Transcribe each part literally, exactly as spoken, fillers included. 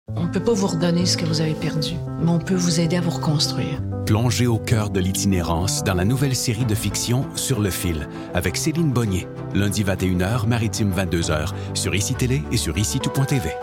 On ne peut pas vous redonner ce que vous avez perdu, mais on peut vous aider à vous reconstruire. Plongez au cœur de l'itinérance dans la nouvelle série de fiction Sur le fil, avec Céline Bonnier, lundi vingt et une heures, maritime vingt-deux heures, sur I C I Télé et sur ici tout point t v.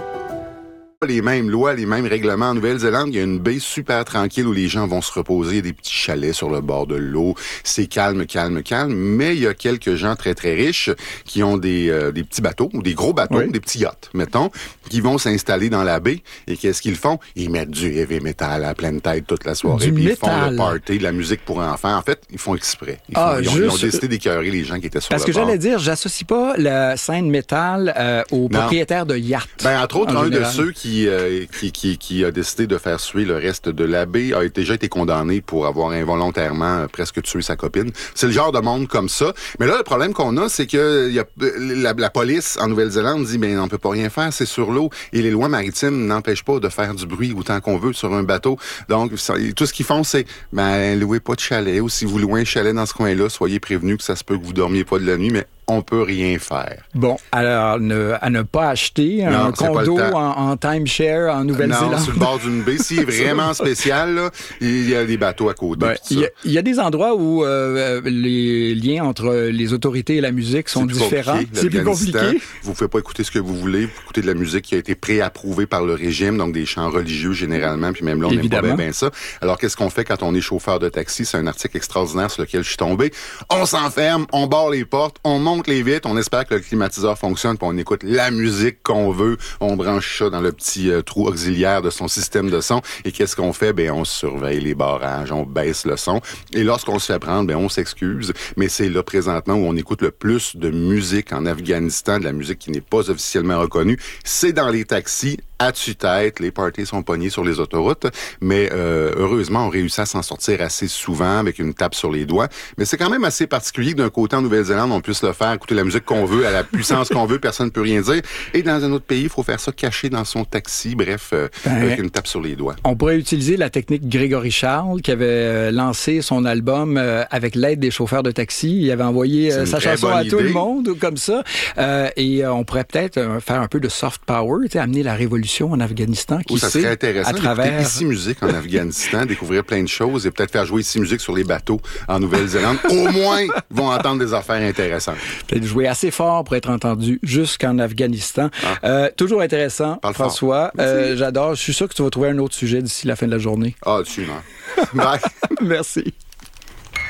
Les mêmes lois, les mêmes règlements. En Nouvelle-Zélande, il y a une baie super tranquille où les gens vont se reposer. Il y a des petits chalets sur le bord de l'eau. C'est calme, calme, calme. Mais il y a quelques gens très, très riches qui ont des, euh, des petits bateaux, ou des gros bateaux, oui. des petits yachts, mettons, qui vont s'installer dans la baie. Et qu'est-ce qu'ils font? Ils mettent du heavy metal à pleine tête toute la soirée. Du puis métal. Ils font le party, de la musique pour enfants. En fait, ils font exprès. Ils, font, ah, ils, ont, juste... ils ont décidé d'écœurer les gens qui étaient sur Parce le que bord. j'allais dire, j'associe pas la scène métal euh, aux non. propriétaires de yachts. Ben, entre autres, en un général. de ceux qui, euh, qui Qui, qui a décidé de faire suer le reste de la baie a déjà été condamné pour avoir involontairement euh, presque tué sa copine. C'est le genre de monde comme ça. Mais là, le problème qu'on a, c'est que y a, la, la police en Nouvelle-Zélande dit, ben, on peut pas rien faire, c'est sur l'eau. Et les lois maritimes n'empêchent pas de faire du bruit autant qu'on veut sur un bateau. Donc, ça, tout ce qu'ils font, c'est, ben, louez pas de chalet. Ou si vous louez un chalet dans ce coin-là, soyez prévenus que ça se peut que vous dormiez pas de la nuit, mais on peut rien faire. Bon, alors ne, à ne pas acheter non, un condo en, en timeshare en Nouvelle-Zélande. Non, sur le bord d'une baie. Si vraiment spécial, là, il y a des bateaux à côté. Ben, il, y a, il y a des endroits où euh, les liens entre les autorités et la musique sont différents. C'est plus compliqué. Vous ne pouvez pas écouter ce que vous voulez. Vous écoutez de la musique qui a été préapprouvée par le régime, donc des chants religieux généralement, puis même là, on n'aime pas bien, bien ça. Alors, qu'est-ce qu'on fait quand on est chauffeur de taxi? C'est un article extraordinaire sur lequel je suis tombé. On s'enferme, on barre les portes, on monte les vitres, on espère que le climatiseur fonctionne, puis on écoute la musique qu'on veut, on branche ça dans le petit euh, trou auxiliaire de son système de son, et qu'est-ce qu'on fait? Ben, on surveille les barrages, on baisse le son, et lorsqu'on se fait prendre, ben, on s'excuse, mais c'est là, présentement, où on écoute le plus de musique en Afghanistan, de la musique qui n'est pas officiellement reconnue, c'est dans les taxis, à tue-tête, les parties sont pognés sur les autoroutes, mais euh, heureusement, on réussit à s'en sortir assez souvent avec une tape sur les doigts, mais c'est quand même assez particulier que d'un côté, en Nouvelle-Zélande, on puisse le faire, écouter la musique qu'on veut, à la puissance qu'on veut, personne ne peut rien dire. Et dans un autre pays, il faut faire ça caché dans son taxi, bref, euh, ben, avec une tape sur les doigts. On pourrait utiliser la technique Grégory Charles, qui avait euh, lancé son album euh, avec l'aide des chauffeurs de taxi. Il avait envoyé euh, sa chanson à idée. Tout le monde, comme ça. Euh, et euh, on pourrait peut-être euh, faire un peu de soft power, amener la révolution en Afghanistan, qui oh, ça sait, serait intéressant à travers... Ici Musique en Afghanistan, découvrir plein de choses et peut-être faire jouer Ici Musique sur les bateaux en Nouvelle-Zélande. Au moins, ils vont entendre des affaires intéressantes. Peut-être jouer assez fort pour être entendu jusqu'en Afghanistan. Ah. Euh, toujours intéressant, Parle François. Euh, j'adore. Je suis sûr que tu vas trouver un autre sujet d'ici la fin de la journée. Ah, absolument. Bye. Merci.